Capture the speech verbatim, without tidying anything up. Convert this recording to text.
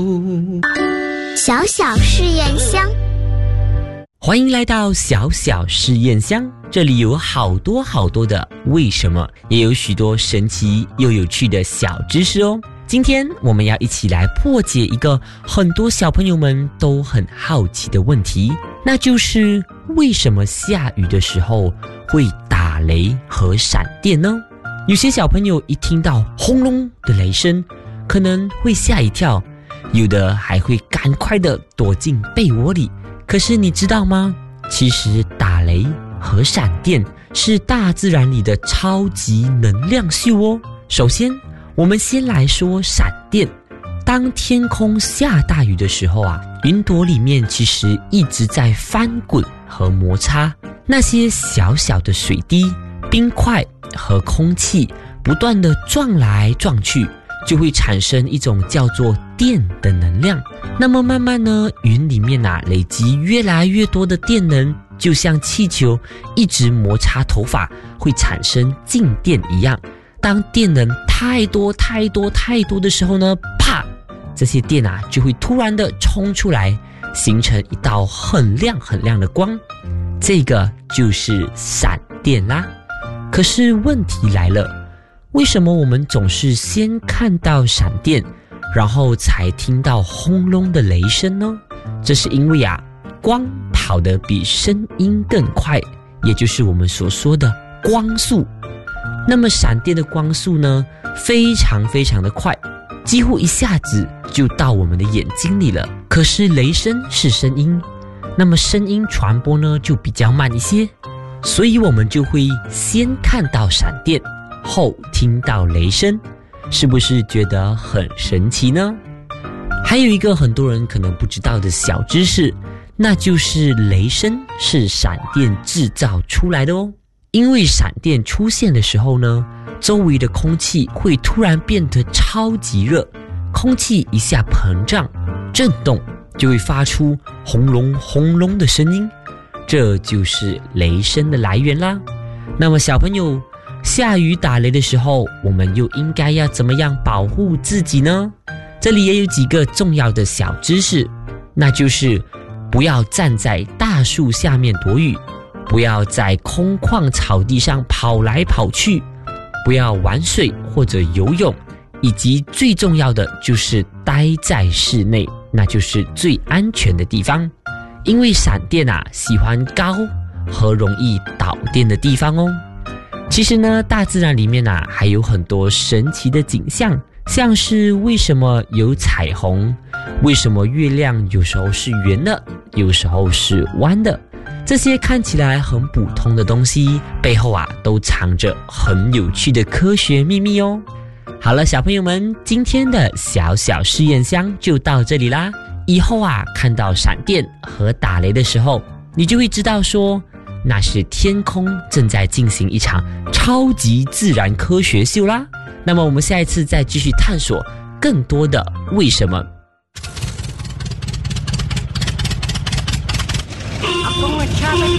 小小试验箱， 欢迎来到小小试验箱，这里有好多好多的为什么，也有许多神奇又有趣的小知识哦。今天我们要一起来破解一个很多小朋友们都很好奇的问题，那就是为什么下雨的时候会打雷和闪电呢？有些小朋友一听到轰隆的雷声，可能会吓一跳，有的还会赶快的躲进被窝里。可是你知道吗？其实打雷和闪电是大自然里的超级能量秀哦。首先，我们先来说闪电。当天空下大雨的时候啊，云朵里面其实一直在翻滚和摩擦，那些小小的水滴、冰块和空气不断的撞来撞去，就会产生一种叫做电的能量。那么慢慢呢，云里面啊累积越来越多的电能，就像气球一直摩擦头发会产生静电一样。当电能太多太多太多的时候呢，啪，这些电啊就会突然的冲出来，形成一道很亮很亮的光，这个就是闪电啦。可是问题来了，为什么我们总是先看到闪电，然后才听到轰隆的雷声呢？这是因为啊，光跑得比声音更快，也就是我们所说的光速。那么闪电的光速呢，非常非常的快，几乎一下子就到我们的眼睛里了。可是雷声是声音，那么声音传播呢就比较慢一些，所以我们就会先看到闪电，后听到雷声，是不是觉得很神奇呢？还有一个很多人可能不知道的小知识，那就是雷声是闪电制造出来的哦。因为闪电出现的时候呢，周围的空气会突然变得超级热，空气一下膨胀震动，就会发出轰隆轰隆的声音，这就是雷声的来源啦。那么小朋友，下雨打雷的时候，我们又应该要怎么样保护自己呢？这里也有几个重要的小知识，那就是不要站在大树下面躲雨，不要在空旷草地上跑来跑去，不要玩水或者游泳，以及最重要的就是待在室内，那就是最安全的地方。因为闪电啊喜欢高和容易导电的地方哦。其实呢，大自然里面啊还有很多神奇的景象，像是为什么有彩虹，为什么月亮有时候是圆的，有时候是弯的，这些看起来很普通的东西，背后啊都藏着很有趣的科学秘密哦。好了，小朋友们，今天的小小试验箱就到这里啦。以后啊看到闪电和打雷的时候，你就会知道说，那是天空正在进行一场超级自然科学秀啦。那么我们下一次再继续探索更多的为什么。